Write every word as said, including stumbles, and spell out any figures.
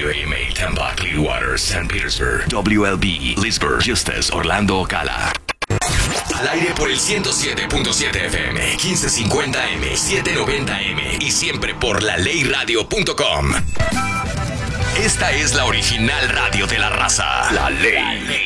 W A M A Tampa, Clearwater, Saint Petersburg, W L B, Leesburg, Justus, Orlando, Ocala. Al aire por el ciento siete punto siete F M, quince cincuenta M, setecientos noventa M y siempre por la ley radio punto com. Esta es la original radio de la raza. La Ley.